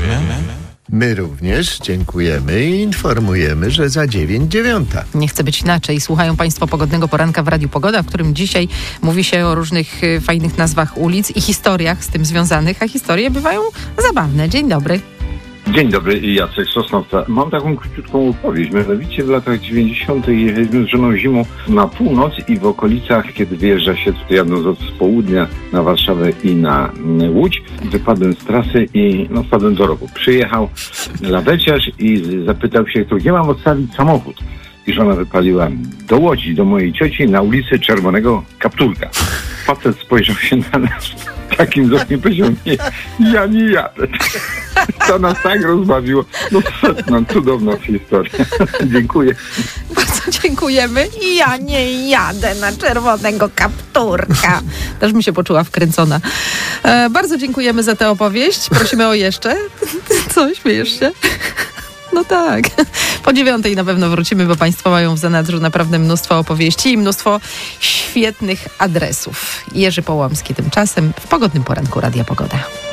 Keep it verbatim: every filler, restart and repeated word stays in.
My również dziękujemy i informujemy, że za dziewięć dziewiąta. Nie chce być inaczej. Słuchają Państwo Pogodnego Poranka w Radiu Pogoda, w którym dzisiaj mówi się o różnych y, fajnych nazwach ulic i historiach z tym związanych, a historie bywają zabawne. Dzień dobry. Dzień dobry, Jacek Sosnowca. Mam taką króciutką opowieść. Mianowicie w latach dziewięćdziesiątych jechaliśmy z żoną zimą na północ i w okolicach, kiedy wyjeżdża się tutaj jadąc z południa na Warszawę i na Łódź, wypadłem z trasy i no, wpadłem do rowu. Przyjechał laweciarz i zapytał się, gdzie mam odstawić samochód. I żona wypaliła do Łodzi, do mojej cioci na ulicy Czerwonego Kapturka. Facet spojrzał się na nas takim wzrokiem, powiedział, nie, ja nie jadę. To nas tak rozbawiło. No, no cudowna historia. Dziękuję. Bardzo dziękujemy. I ja nie jadę na Czerwonego Kapturka. Też mi się poczuła wkręcona. E, bardzo dziękujemy za tę opowieść. Prosimy o jeszcze. Co, śmiejesz się? No tak. Po dziewiątej na pewno wrócimy, bo Państwo mają w zanadrzu naprawdę mnóstwo opowieści i mnóstwo świetnych adresów. Jerzy Połomski tymczasem w Pogodnym Poranku Radia Pogoda.